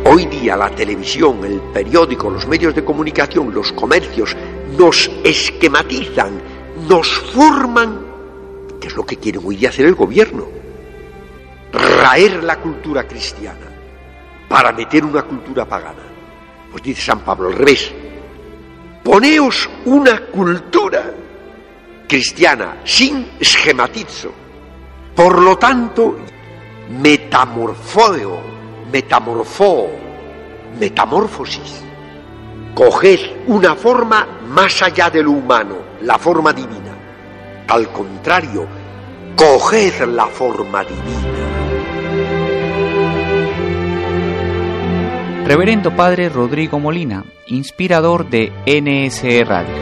Hoy día la televisión, el periódico, los medios de comunicación, los comercios nos esquematizan, nos forman, que es lo que quiere hoy día hacer el gobierno, raer la cultura cristiana para meter una cultura pagana. Pues dice San Pablo al revés: poneos una cultura cristiana sin esquematizo. Por lo tanto, metamorfosis. Coged una forma más allá de lo humano, la forma divina. Al contrario, coged la forma divina. Reverendo Padre Rodrigo Molina, inspirador de NSE Radio.